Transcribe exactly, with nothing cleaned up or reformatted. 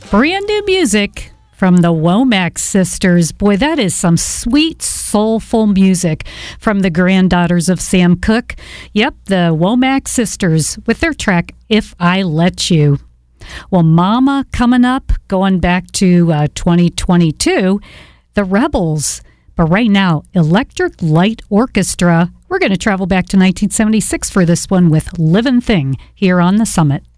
Brand new music from the Womack sisters. Boy, that is some sweet, soulful music from the granddaughters of Sam Cooke. Yep, the Womack sisters with their track, If I Let You. Well, Mama coming up, going back to uh, twenty twenty-two, the Rebels. But right now, Electric Light Orchestra. We're going to travel back to nineteen seventy-six for this one with Livin' Thing here on The Summit.